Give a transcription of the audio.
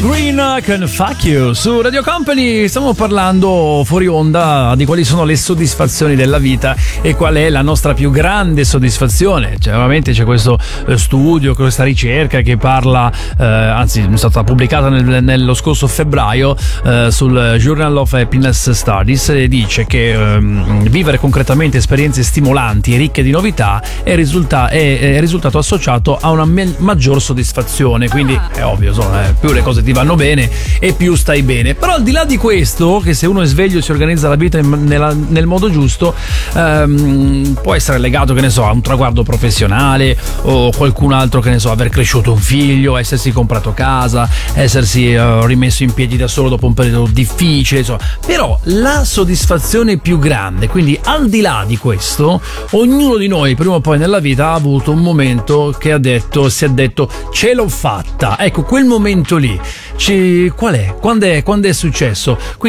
Green con Fuck You su Radio Company. Stiamo parlando fuori onda di quali sono le soddisfazioni della vita e qual è la nostra più grande soddisfazione. Cioè, ovviamente c'è questo studio, questa ricerca che parla, anzi è stata pubblicata nello scorso febbraio sul Journal of Happiness Studies, e dice che vivere concretamente esperienze stimolanti e ricche di novità è risultato associato a una maggior soddisfazione. Quindi è ovvio, più le cose ti vanno bene e più stai bene. Però al di là di questo, che se uno è sveglio e si organizza la vita nel modo giusto, può essere legato, che ne so, a un traguardo professionale, o qualcun altro, che ne so, aver cresciuto un figlio, essersi comprato casa, essersi rimesso in piedi da solo dopo un periodo difficile, insomma. Però la soddisfazione più grande, quindi al di là di questo, ognuno di noi prima o poi nella vita ha avuto un momento che si è detto ce l'ho fatta. Ecco, quel momento lì qual è? Quando è successo? Quindi